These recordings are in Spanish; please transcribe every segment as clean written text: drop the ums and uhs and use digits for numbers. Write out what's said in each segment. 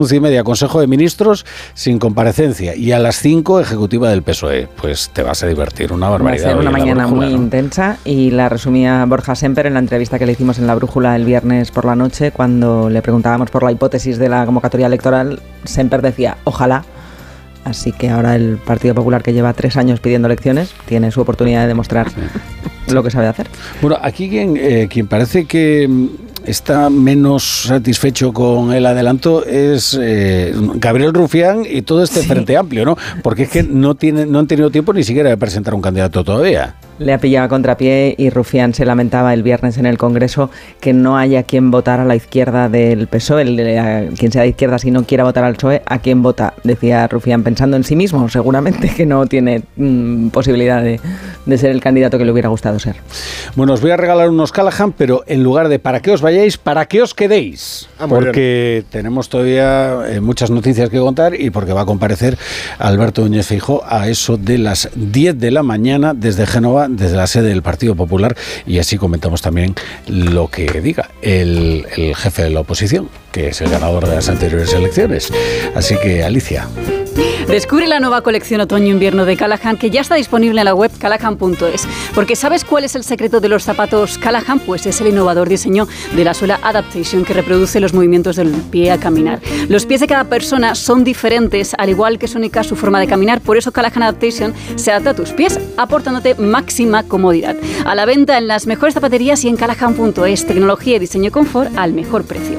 11:30, Consejo de Ministros sin comparecencia, y a las 5, Ejecutiva del PSOE. Pues te vas a divertir, una barbaridad. Va a ser una mañana Brújula, muy intensa, y la resumía Borja Semper en la entrevista que le hicimos en La Brújula el viernes por la noche, cuando le preguntábamos por la hipótesis de la convocatoria electoral. Semper decía, ojalá. Así que ahora el Partido Popular, que lleva 3 años pidiendo elecciones, tiene su oportunidad de demostrar lo que sabe hacer. Bueno, aquí quien parece que está menos satisfecho con el adelanto es Gabriel Rufián y todo este Frente Amplio, ¿no? Porque es que no han tenido tiempo ni siquiera de presentar un candidato todavía. Le ha pillado a contrapié, y Rufián se lamentaba el viernes en el Congreso que no haya quien votar a la izquierda del PSOE, quien sea de izquierda si no quiera votar al PSOE, ¿a quién vota? Decía Rufián, pensando en sí mismo, seguramente que no tiene posibilidad de ser el candidato que le hubiera gustado ser. Bueno, os voy a regalar unos Callahan, pero en lugar de para que os vayáis, para que os quedéis, porque tenemos todavía muchas noticias que contar, y porque va a comparecer Alberto Núñez Feijóo a eso de las 10 de la mañana desde Génova, desde la sede del Partido Popular, y así comentamos también lo que diga el jefe de la oposición, que es el ganador de las anteriores elecciones. Así que, Alicia. Descubre la nueva colección otoño-invierno de Callahan, que ya está disponible en la web callahan.es. Porque ¿sabes cuál es el secreto de los zapatos Callahan? Pues es el innovador diseño de la suela Adaptation, que reproduce los movimientos del pie al caminar. Los pies de cada persona son diferentes, al igual que es única su forma de caminar. Por eso Callahan Adaptation se adapta a tus pies, aportándote máxima comodidad. A la venta en las mejores zapaterías y en callahan.es. Tecnología y diseño y confort al mejor precio.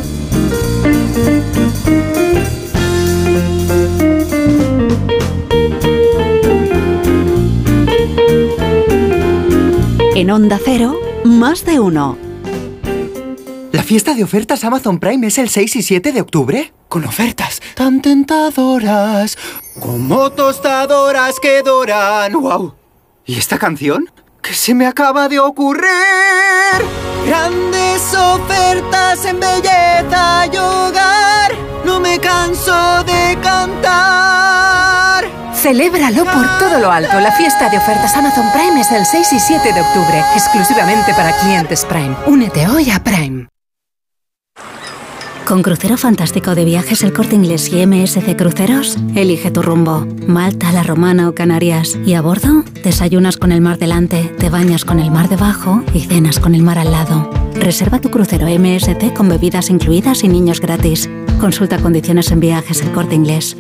En Onda Cero, más de uno. ¿La fiesta de ofertas Amazon Prime es el 6 y 7 de octubre? Con ofertas tan tentadoras, como tostadoras que doran. ¡Wow! ¿Y esta canción? ¿Qué se me acaba de ocurrir? Grandes ofertas en belleza y hogar, no me canso de cantar. Celébralo por todo lo alto. La fiesta de ofertas Amazon Prime es el 6 y 7 de octubre, exclusivamente para clientes Prime. Únete hoy a Prime. Con Crucero Fantástico de Viajes El Corte Inglés y MSC Cruceros, elige tu rumbo. Malta, La Romana o Canarias. Y a bordo, desayunas con el mar delante, te bañas con el mar debajo y cenas con el mar al lado. Reserva tu crucero MSC con bebidas incluidas y niños gratis. Consulta condiciones en Viajes El Corte Inglés.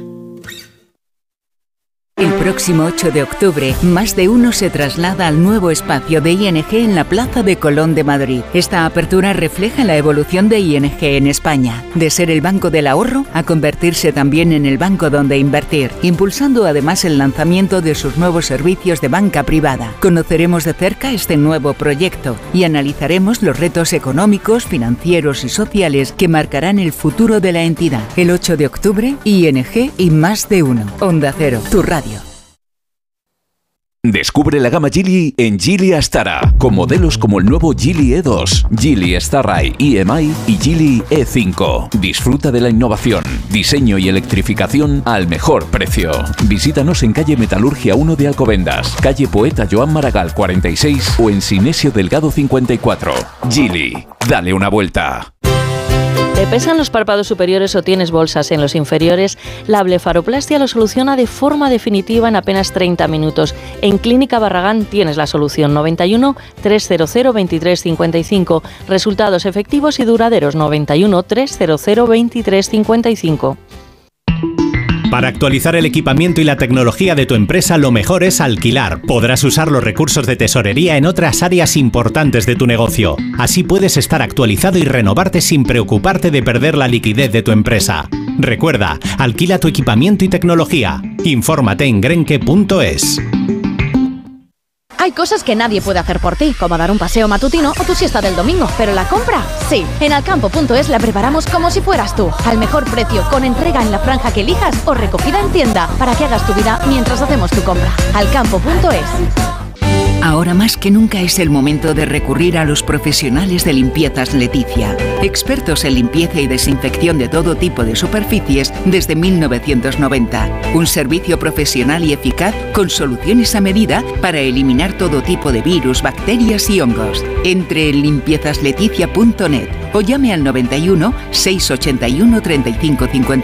El próximo 8 de octubre, Más de Uno se traslada al nuevo espacio de ING en la Plaza de Colón de Madrid. Esta apertura refleja la evolución de ING en España, de ser el banco del ahorro a convertirse también en el banco donde invertir, impulsando además el lanzamiento de sus nuevos servicios de banca privada. Conoceremos de cerca este nuevo proyecto y analizaremos los retos económicos, financieros y sociales que marcarán el futuro de la entidad. El 8 de octubre, ING y Más de Uno. Onda Cero, tu radio. Descubre la gama Geely en Geely Astara, con modelos como el nuevo Geely E2, Geely Starride EMI y Geely E5. Disfruta de la innovación, diseño y electrificación al mejor precio. Visítanos en calle Metalurgia 1 de Alcobendas, calle Poeta Joan Maragall 46 o en Sinesio Delgado 54. Geely, dale una vuelta. ¿Te pesan los párpados superiores o tienes bolsas en los inferiores? La blefaroplastia lo soluciona de forma definitiva en apenas 30 minutos. En Clínica Barragán tienes la solución. 91 300 2355. Resultados efectivos y duraderos. 91 300 2355. Para actualizar el equipamiento y la tecnología de tu empresa, lo mejor es alquilar. Podrás usar los recursos de tesorería en otras áreas importantes de tu negocio. Así puedes estar actualizado y renovarte sin preocuparte de perder la liquidez de tu empresa. Recuerda, alquila tu equipamiento y tecnología. Infórmate en grenke.es. Hay cosas que nadie puede hacer por ti, como dar un paseo matutino o tu siesta del domingo, pero la compra, sí. En alcampo.es la preparamos como si fueras tú, al mejor precio, con entrega en la franja que elijas o recogida en tienda, para que hagas tu vida mientras hacemos tu compra. Alcampo.es. Ahora más que nunca es el momento de recurrir a los profesionales de Limpiezas Leticia, expertos en limpieza y desinfección de todo tipo de superficies desde 1990. Un servicio profesional y eficaz con soluciones a medida para eliminar todo tipo de virus, bacterias y hongos. Entre en limpiezasLeticia.net o llame al 91 681 35 51.